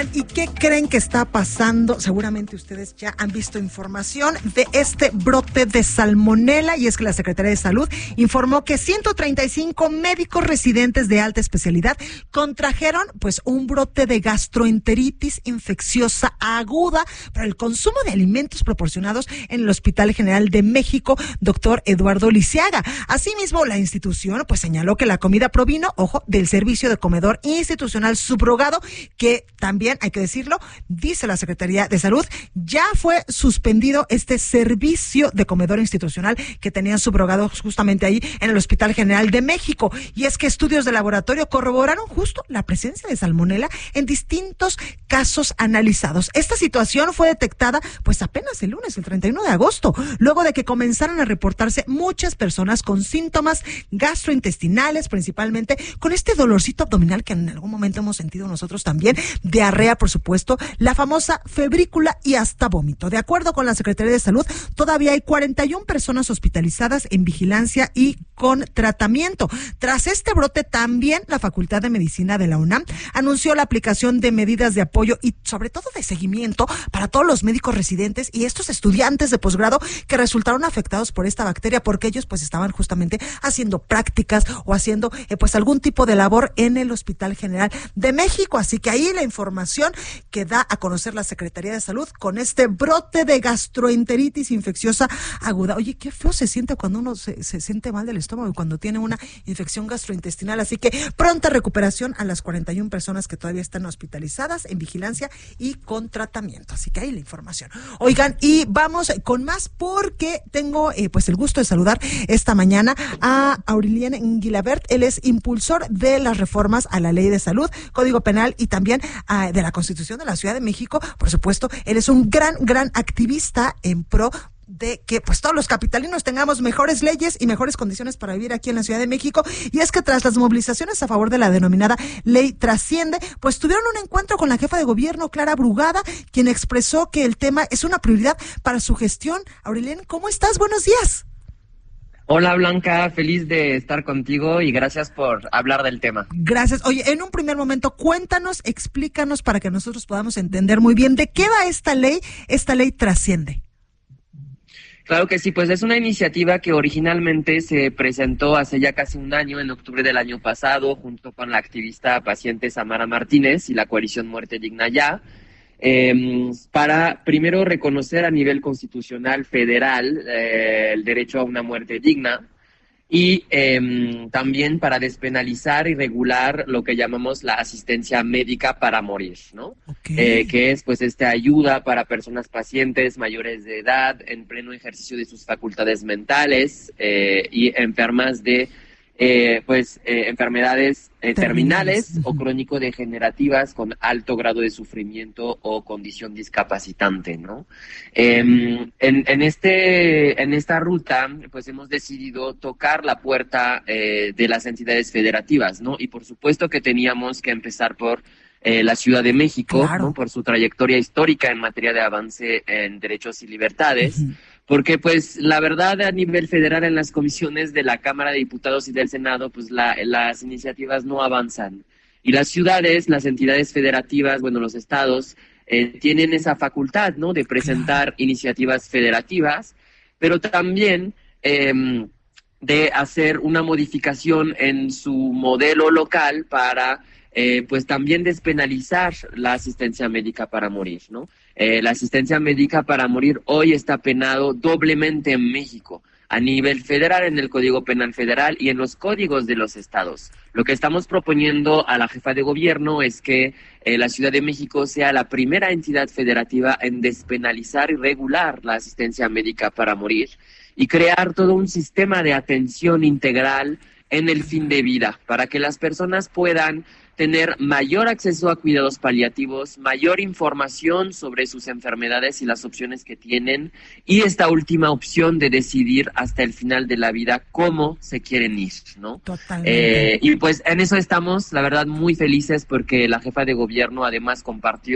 ¿Y qué creen que está pasando? Seguramente ustedes ya han visto información de este brote de salmonela, y es que la Secretaría de Salud informó que 135 médicos residentes de alta especialidad contrajeron pues un brote de gastroenteritis infecciosa aguda por el consumo de alimentos proporcionados en el Hospital General de México, doctor Eduardo Lisiaga. Asimismo, la institución pues señaló que la comida provino, ojo, del servicio de comedor institucional subrogado, que también hay que decirlo, dice la Secretaría de Salud, ya fue suspendido este servicio de comedor institucional que tenían subrogados justamente ahí en el Hospital General de México. Y es que estudios de laboratorio corroboraron justo la presencia de salmonela en distintos casos analizados. Esta situación fue detectada pues apenas el lunes, el 31 de agosto, luego de que comenzaron a reportarse muchas personas con síntomas gastrointestinales, principalmente con este dolorcito abdominal que en algún momento hemos sentido nosotros también, diarrea, por supuesto, la famosa febrícula y hasta vómito. De acuerdo con la Secretaría de Salud, todavía hay 41 personas hospitalizadas en vigilancia y con tratamiento. Tras este brote, también la Facultad de Medicina de la UNAM anunció la aplicación de medidas de apoyo y sobre todo de seguimiento para todos los médicos residentes y estos estudiantes de posgrado que resultaron afectados por esta bacteria, porque ellos pues estaban justamente haciendo prácticas o haciendo pues algún tipo de labor en el Hospital General de México. Así que ahí la información que da a conocer la Secretaría de Salud con este brote de gastroenteritis infecciosa aguda. Oye, qué feo se siente cuando uno se siente mal del estómago y cuando tiene una infección gastrointestinal. Así que pronta recuperación a las 41 personas que todavía están hospitalizadas en vigilancia y con tratamiento. Así que ahí la información. Oigan, y vamos con más porque tengo pues el gusto de saludar esta mañana a Aurelien Guilabert. Él es impulsor de las reformas a la Ley de Salud, Código Penal y también de la Constitución de la Ciudad de México. Por supuesto, él es un gran activista en pro de que pues todos los capitalinos tengamos mejores leyes y mejores condiciones para vivir aquí en la Ciudad de México. Y es que tras las movilizaciones a favor de la denominada Ley Trasciende, pues tuvieron un encuentro con la jefa de gobierno, Clara Brugada, quien expresó que el tema es una prioridad para su gestión. Aurelien, ¿cómo estás? Buenos días. Hola Blanca, feliz de estar contigo y gracias por hablar del tema. Gracias. Oye, en un primer momento, cuéntanos, explícanos para que nosotros podamos entender muy bien de qué va esta ley Trasciende. Claro que sí, pues es una iniciativa que originalmente se presentó hace ya casi un año, en octubre del año pasado, junto con la activista paciente Samara Martínez y la coalición Muerte Digna Ya, para primero reconocer a nivel constitucional federal el derecho a una muerte digna y también para despenalizar y regular lo que llamamos la asistencia médica para morir, ¿no? Okay. Que es pues esta ayuda para personas pacientes mayores de edad en pleno ejercicio de sus facultades mentales y enfermas de enfermedades terminales o crónico-degenerativas con alto grado de sufrimiento o condición discapacitante, ¿no? En esta ruta, pues hemos decidido tocar la puerta de las entidades federativas, ¿no? Y por supuesto que teníamos que empezar por la Ciudad de México, claro, ¿no? Por su trayectoria histórica en materia de avance en derechos y libertades. Uh-huh. Porque pues la verdad a nivel federal en las comisiones de la Cámara de Diputados y del Senado pues las iniciativas no avanzan y las ciudades, las entidades federativas, bueno los estados tienen esa facultad, ¿no? De presentar iniciativas federativas, pero también de hacer una modificación en su modelo local para pues también despenalizar la asistencia médica para morir, ¿no? La asistencia médica para morir hoy está penado doblemente en México, a nivel federal en el Código Penal Federal y en los códigos de los estados. Lo que estamos proponiendo a la jefa de gobierno es que la Ciudad de México sea la primera entidad federativa en despenalizar y regular la asistencia médica para morir y crear todo un sistema de atención integral en el fin de vida para que las personas puedan tener mayor acceso a cuidados paliativos, mayor información sobre sus enfermedades y las opciones que tienen, y esta última opción de decidir hasta el final de la vida cómo se quieren ir, ¿no? Totalmente. Y pues en eso estamos, la verdad, muy felices porque la jefa de gobierno además compartió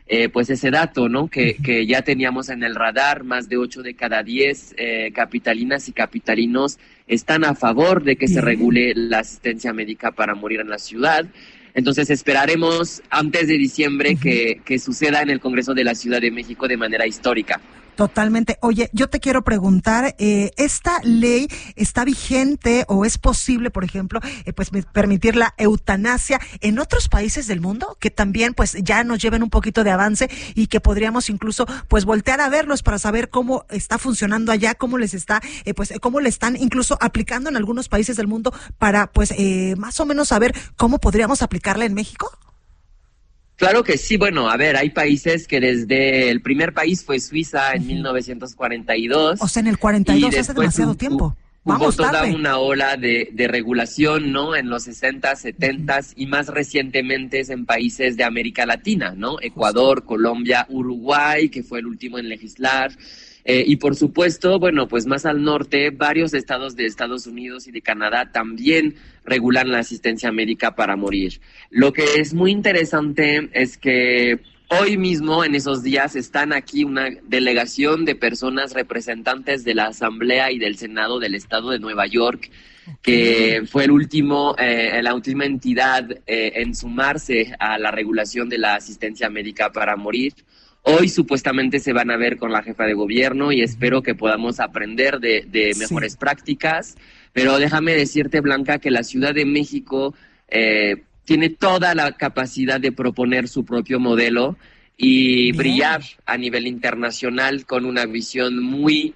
pues ese dato, ¿no? Que ya teníamos en el radar. Más de 8 de cada 10 capitalinas y capitalinos están a favor de que se regule la asistencia médica para morir en la ciudad. Entonces esperaremos antes de diciembre que suceda en el Congreso de la Ciudad de México de manera histórica. Totalmente. Oye, yo te quiero preguntar, ¿esta ley está vigente o es posible, por ejemplo, pues permitir la eutanasia en otros países del mundo que también pues ya nos lleven un poquito de avance y que podríamos incluso pues voltear a verlos para saber cómo está funcionando allá, cómo les está, pues cómo le están incluso aplicando en algunos países del mundo para pues más o menos saber cómo podríamos aplicarla en México? Claro que sí. Bueno, a ver, hay países que desde el primer país fue Suiza en 1942. O sea, en el 42 hace demasiado tiempo. Hubo toda una ola de regulación, ¿no? En los 60, 70 y más recientemente en países de América Latina, ¿no? Ecuador, Colombia, Uruguay, que fue el último en legislar. Y por supuesto, bueno, pues más al norte, varios estados de Estados Unidos y de Canadá también regulan la asistencia médica para morir. Lo que es muy interesante es que hoy mismo, en esos días, están aquí una delegación de personas representantes de la Asamblea y del Senado del Estado de Nueva York, que fue la última entidad en sumarse a la regulación de la asistencia médica para morir. Hoy supuestamente se van a ver con la jefa de gobierno y espero que podamos aprender de mejores prácticas. Pero déjame decirte, Blanca, que la Ciudad de México tiene toda la capacidad de proponer su propio modelo y brillar a nivel internacional con una visión muy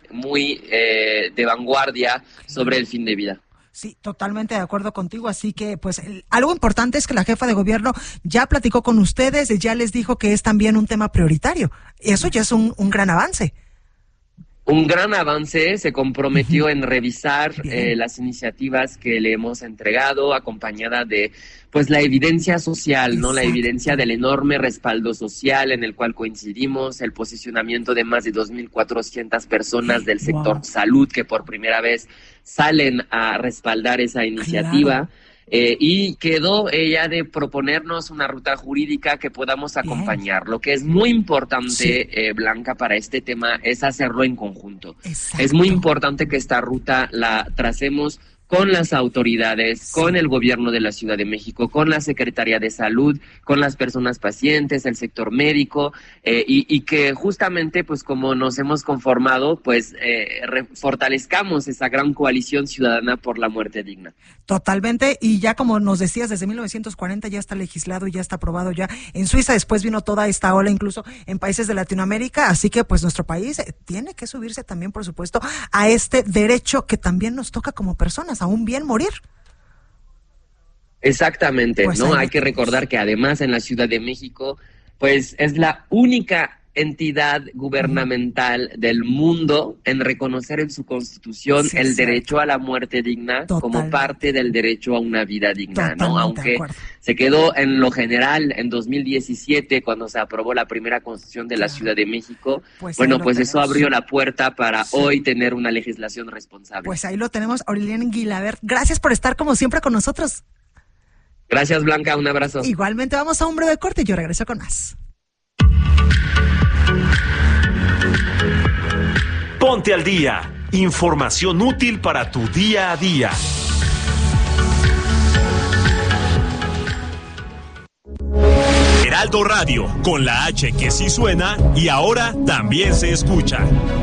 de vanguardia sobre el fin de vida. Sí, totalmente de acuerdo contigo, así que pues algo importante es que la jefa de gobierno ya platicó con ustedes, ya les dijo que es también un tema prioritario. Eso ya es un gran avance. Un gran avance, se comprometió en revisar las iniciativas que le hemos entregado, acompañada de pues la evidencia social, ¿no? La evidencia del enorme respaldo social en el cual coincidimos, el posicionamiento de más de 2.400 personas del sector salud que por primera vez salen a respaldar esa iniciativa. Y quedó ella de proponernos una ruta jurídica que podamos acompañar. Lo que es muy importante, Blanca, para este tema es hacerlo en conjunto. Exacto. Es muy importante que esta ruta la tracemos con las autoridades, con el gobierno de la Ciudad de México, con la Secretaría de Salud, con las personas pacientes, el sector médico, y que justamente, pues como nos hemos conformado, pues fortalezcamos esa gran coalición ciudadana por la muerte digna. Totalmente, y ya como nos decías, desde 1940 ya está legislado y ya está aprobado ya en Suiza, después vino toda esta ola incluso en países de Latinoamérica, así que pues nuestro país tiene que subirse también, por supuesto, a este derecho que también nos toca como personas, a un bien morir. Exactamente, pues, ¿no? Hay que recordar que además en la Ciudad de México, pues es la única entidad gubernamental del mundo en reconocer en su constitución el derecho a la muerte digna como parte del derecho a una vida digna, ¿no? Aunque se quedó en lo general en 2017 cuando se aprobó la primera constitución de la Ciudad de México, pues bueno, pues eso abrió la puerta para hoy tener una legislación responsable. Pues ahí lo tenemos, Aurelian Guilabert. Gracias por estar como siempre con nosotros. Gracias, Blanca, un abrazo. Igualmente, vamos a un breve corte y yo regreso con más. Ponte al día. Información útil para tu día a día. Heraldo Radio, con la H que sí suena y ahora también se escucha.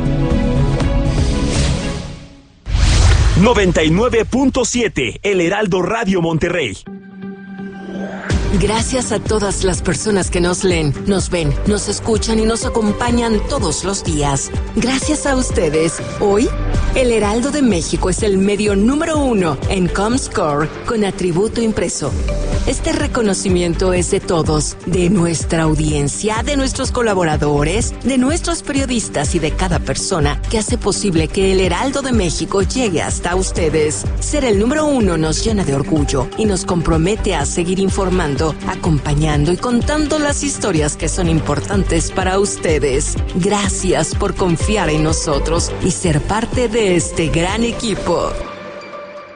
99.7, El Heraldo Radio Monterrey. Gracias a todas las personas que nos leen, nos ven, nos escuchan y nos acompañan todos los días. Gracias a ustedes, hoy, El Heraldo de México es el medio número 1 en Comscore con atributo impreso. Este reconocimiento es de todos, de nuestra audiencia, de nuestros colaboradores, de nuestros periodistas y de cada persona que hace posible que El Heraldo de México llegue hasta ustedes. Ser el número 1 nos llena de orgullo y nos compromete a seguir informando, acompañando y contando las historias que son importantes para ustedes. Gracias por confiar en nosotros y ser parte de este gran equipo.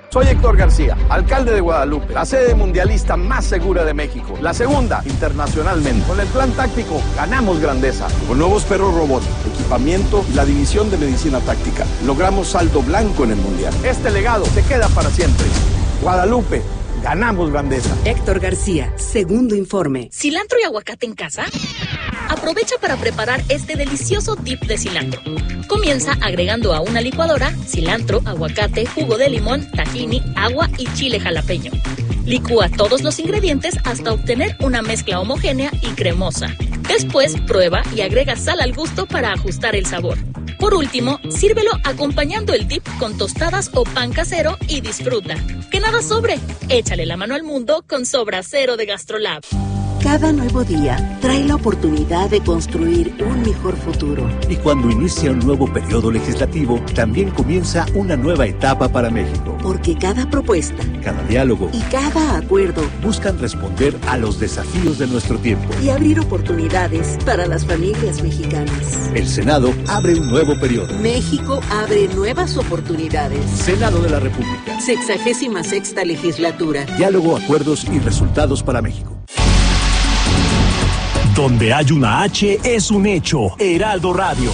Soy Héctor García, alcalde de Guadalupe, la sede mundialista más segura de México, la segunda internacionalmente. Con el plan táctico ganamos grandeza. Con nuevos perros robot, equipamiento y la división de medicina táctica, logramos saldo blanco en el mundial. Este legado se queda para siempre. Guadalupe, ganamos grandeza. Héctor García, segundo informe. ¿Cilantro y aguacate en casa? Aprovecha para preparar este delicioso dip de cilantro. Comienza agregando a una licuadora cilantro, aguacate, jugo de limón, tahini, agua y chile jalapeño. Licúa todos los ingredientes hasta obtener una mezcla homogénea y cremosa. Después prueba y agrega sal al gusto para ajustar el sabor. Por último, sírvelo acompañando el dip con tostadas o pan casero y disfruta. ¡Que nada sobre! Échale la mano al mundo con Sobra Cero de GastroLab. Cada nuevo día trae la oportunidad de construir un mejor futuro. Y cuando inicia un nuevo periodo legislativo, también comienza una nueva etapa para México. Porque cada propuesta, cada diálogo y cada acuerdo buscan responder a los desafíos de nuestro tiempo y abrir oportunidades para las familias mexicanas. El Senado abre un nuevo periodo. México abre nuevas oportunidades. Senado de la República. 66ª legislatura. Diálogo, acuerdos y resultados para México. Donde hay una H es un hecho. Heraldo Radio.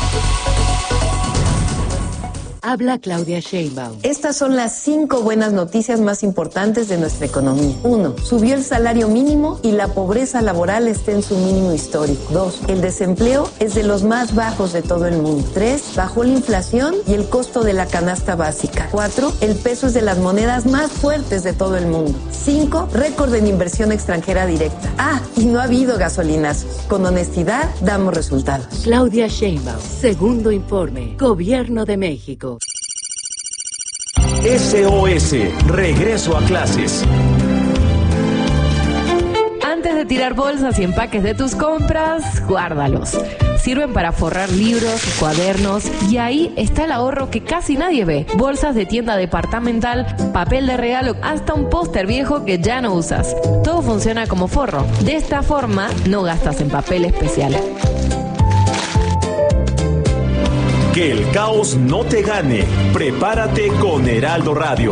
Habla Claudia Sheinbaum. Estas son las 5 buenas noticias más importantes de nuestra economía. 1. Subió el salario mínimo y la pobreza laboral está en su mínimo histórico. 2. El desempleo es de los más bajos de todo el mundo. 3. Bajó la inflación y el costo de la canasta básica. 4. El peso es de las monedas más fuertes de todo el mundo. 5. Récord en inversión extranjera directa. Y no ha habido gasolinazos. Con honestidad damos resultados. Claudia Sheinbaum, segundo informe. Gobierno de México. SOS, regreso a clases. Antes de tirar bolsas y empaques de tus compras, guárdalos. Sirven para forrar libros, cuadernos y ahí está el ahorro que casi nadie ve. Bolsas de tienda departamental, papel de regalo, hasta un póster viejo que ya no usas. Todo funciona como forro. De esta forma no gastas en papel especial. Que el caos no te gane. Prepárate con Heraldo Radio.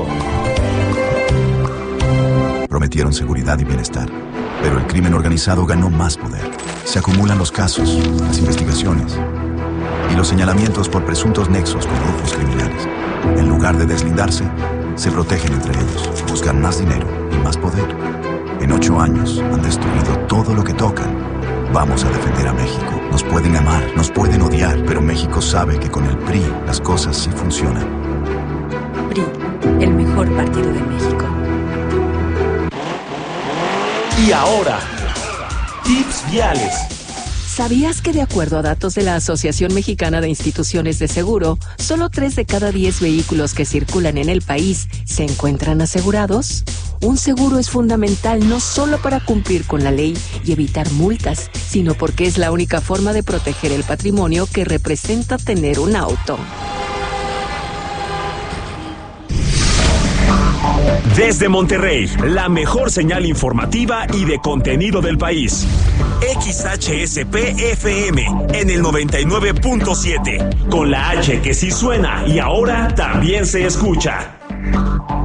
Prometieron seguridad y bienestar, pero el crimen organizado ganó más poder. Se acumulan los casos, las investigaciones y los señalamientos por presuntos nexos con grupos criminales. En lugar de deslindarse, se protegen entre ellos, buscan más dinero y más poder. En 8 años han destruido todo lo que tocan. Vamos a defender a México. Nos pueden amar, nos pueden odiar, pero México sabe que con el PRI las cosas sí funcionan. PRI, el mejor partido de México. Y ahora, tips viales. ¿Sabías que de acuerdo a datos de la Asociación Mexicana de Instituciones de Seguro, solo 3 de cada 10 vehículos que circulan en el país se encuentran asegurados? Un seguro es fundamental no solo para cumplir con la ley y evitar multas, sino porque es la única forma de proteger el patrimonio que representa tener un auto. Desde Monterrey, la mejor señal informativa y de contenido del país. XHSP-FM en el 99.7, con la H que sí suena y ahora también se escucha.